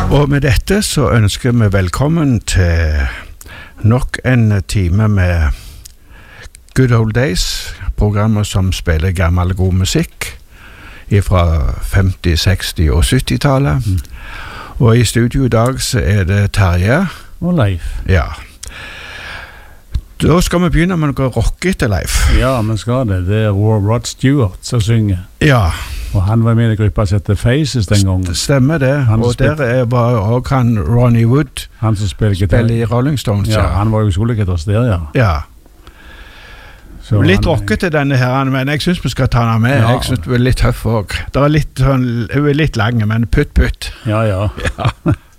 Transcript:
Og med dette så ønsker vi velkommen til nok en time med Good Old Days, programmer som spiller gammel god musikk fra 50-, 60- og 70-tallet. Og i studio i dag så det Terje og Leif. Ja. Da skal vi begynne med noe rockete, Leif. Ja, vi skal det. Det Rod Stewart som synger. Ja. Og han var med i gruppa som heter Faces den gangen. Stemmer det. Og der var også han Ronnie Wood. Han som spiller i Rolling Stones, ja. Han var jo solgitarist der, ja. Ja. Så litt rockete denne her, men jeg synes vi skal ta den med. Ja. Jeg synes det litt tøff også. Det litt, sånn, litt lang, men putt. Ja.